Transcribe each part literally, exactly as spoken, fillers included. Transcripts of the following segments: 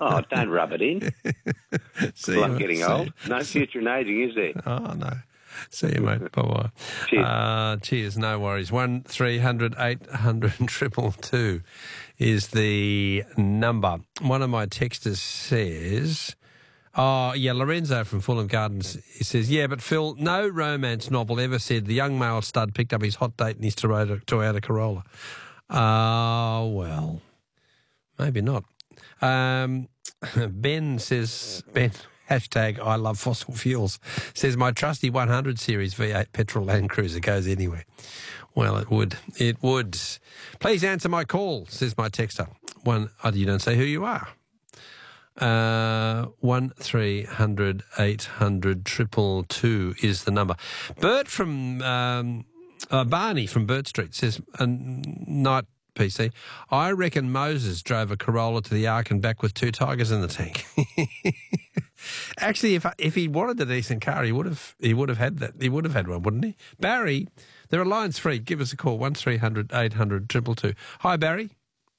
Oh, don't rub it in. See Well, I'm you, getting see old. you. No future in ageing, is there? Oh, no. See you, mate. Bye-bye. Cheers. Uh, cheers, no worries. one three hundred eight hundred two two is the number. One of my texters says... Oh, yeah, Lorenzo from Fulham Gardens, he says, yeah, but Phil, no romance novel ever said the young male stud picked up his hot date in his Toyota, Toyota Corolla. Oh, uh, well, maybe not. Um, Ben says, Ben, hashtag I love fossil fuels, says my trusty one hundred series V eight petrol Land Cruiser goes anywhere. Well, it would. It would. Please answer my call, says my texter. One, oh, you don't say who you are. Uh, one three hundred eight hundred triple two is the number. Bert from um, uh, Barney from Burt Street says, uh, night P C, I reckon Moses drove a Corolla to the Ark and back with two tigers in the tank. Actually, if if he wanted a decent car, he would have he would have had that. He would have had one, wouldn't he? Barry, there are lines free. Give us a call one three hundred eight hundred triple two. Hi, Barry.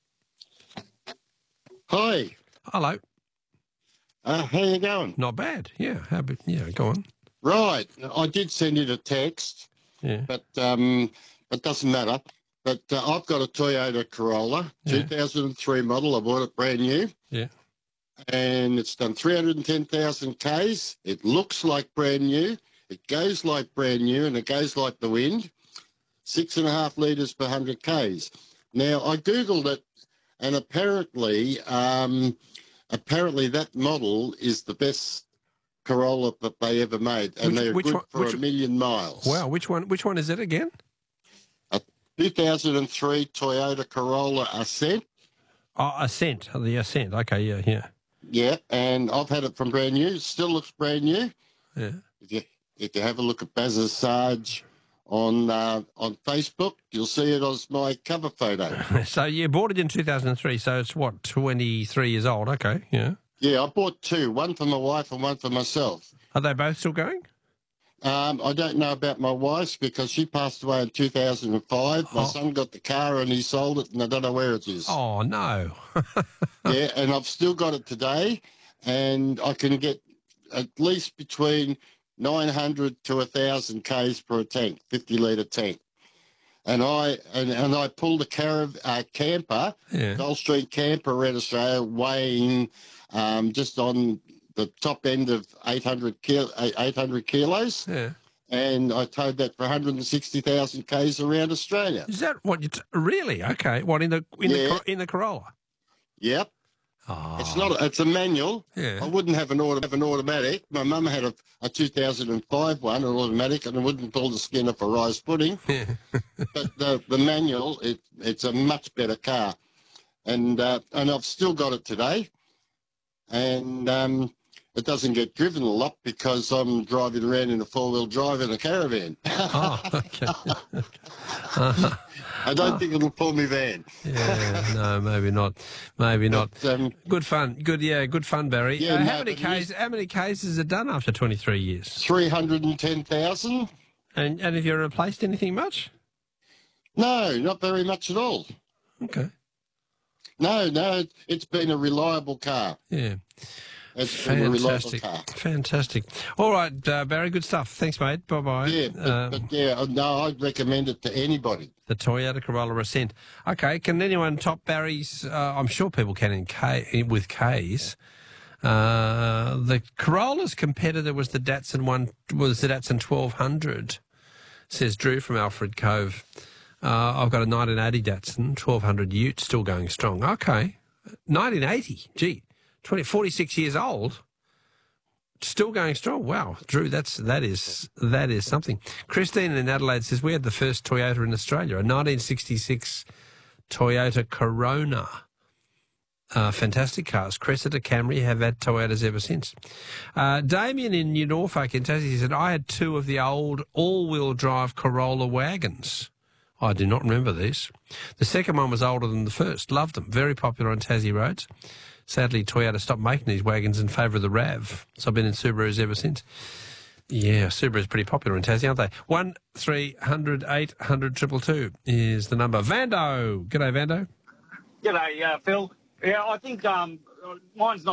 Hi. Hello. Uh, how you going? Not bad. Yeah. How about, yeah, go on. Right. I did send you the text, Yeah. but um, it doesn't matter. But uh, I've got a Toyota Corolla, Yeah. two thousand three model. I bought it brand new. Yeah. And it's done three hundred ten thousand Ks. It looks like brand new. It goes like brand new, and it goes like the wind. Six and a half litres per one hundred Ks. Now, I Googled it, and apparently... Um, Apparently, that model is the best Corolla that they ever made, and Which- they're which good one- for which- a million miles. Wow. Which one? Which one is it again? A two thousand three Toyota Corolla Ascent. Oh, Ascent. The Ascent. Okay. Yeah. Yeah. Yeah, and I've had it from brand new. It still looks brand new. Yeah. If you, if you have a look at Bazza Sarge on uh, on Facebook, you'll see it as my cover photo. So you bought it in two thousand three. So it's what, twenty-three years old? Okay. Yeah. Yeah, I bought two, one for my wife and one for myself. Are they both still going? Um, I don't know about my wife's because she passed away in two thousand five. My Oh. son got the car and he sold it, and I don't know where it is. Oh no. Yeah, and I've still got it today, and I can get at least between nine hundred to one thousand Ks per a tank, fifty litre tank. And I and, and I pulled a carav- uh, camper, Yeah. Gulfstream camper around Australia, weighing um, just on the top end of eight hundred, kil- eight hundred kilos. Yeah. And I towed that for one hundred sixty thousand Ks around Australia. Is that what you t- really? Okay. What in the in Yeah. the Cor- in the Corolla? Yep. Oh. It's not. A, it's a manual. Yeah. I wouldn't have an auto, have an automatic. My mum had a, a two thousand five one, an automatic, and I wouldn't pull the skin off a rice pudding. Yeah. But the, the manual, it, it's a much better car, and uh, and I've still got it today, and um, it doesn't get driven a lot because I'm driving around in a four wheel drive in a caravan. Oh. Okay. Uh, I don't think it'll pull me van. yeah. No. Maybe not. Maybe not. But, um, Good fun. Good. Yeah. Good fun, Barry. Yeah, uh, how no, many but cases? How many cases are done after twenty-three years? three hundred ten thousand. And and have you replaced anything much? No, not very much at all. Okay. No, no, it, it's been a reliable car. Yeah. It's been a reliable Fantastic. car. Fantastic. All right, uh, Barry. Good stuff. Thanks, mate. Bye bye. Yeah, but, Um, but yeah, no, I'd recommend it to anybody. The Toyota Corolla Ascent. Okay, can anyone top Barry's? Uh, I'm sure people can in K with K's. Uh, the Corolla's competitor was the Datsun one. Was the Datsun twelve hundred? Says Drew from Alfred Cove. Uh, I've got a nineteen eighty Datsun twelve hundred Ute, still going strong. Okay, nineteen eighty. Gee, twenty, forty-six years old. Still going strong. Wow, Drew, that's that is that is something. Christine in Adelaide says we had the first Toyota in Australia, a nineteen sixty-six Toyota Corona. Uh, fantastic cars. Cressida, Camry have had Toyotas ever since. Uh, Damien in New Norfolk in Tassie said I had two of the old all-wheel drive Corolla wagons. I do not remember these. The second one was older than the first. Loved them. Very popular on Tassie roads. Sadly, Toyota stopped making these wagons in favour of the RAV. So I've been in Subarus ever since. Yeah, Subaru's pretty popular in Tassie, aren't they? One three hundred eight hundred triple two is the number. Vando. G'day, Vando. G'day, uh, Phil. Yeah, I think um, mine's not